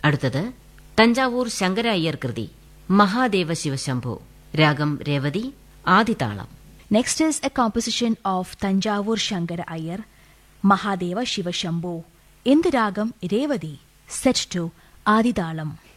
അടുത്തത് തഞ്ചാവൂർ ശങ്കര അയ്യർ കൃതി മഹാദേവ ശിവശംഭോ, രാഗം Revathi, ആദിതാളം. Next is a composition of Tanjavur Shankara Iyer, Mahadeva Shiva Shambho, in the ragam Revadi, set to Adidalam.